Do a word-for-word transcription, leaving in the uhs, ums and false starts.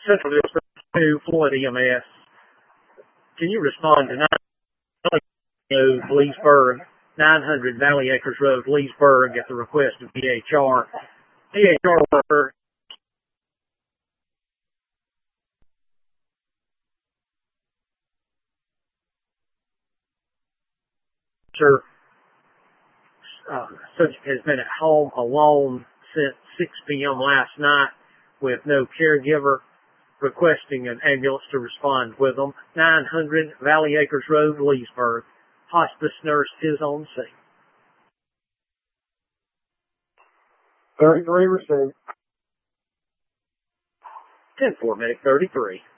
Central District two, Floyd E M S. Can you respond to nine hundred Leesburg, nine hundred Valley Acres Road, Leesburg, at the request of D H R? D H R worker. Sir, uh, subject has been at home alone since six p.m. last night with no caregiver, requesting an ambulance to respond with them. nine hundred Valley Acres Road, Leesburg. Hospice nurse is on scene. thirty-three received. ten four, Medic thirty-three.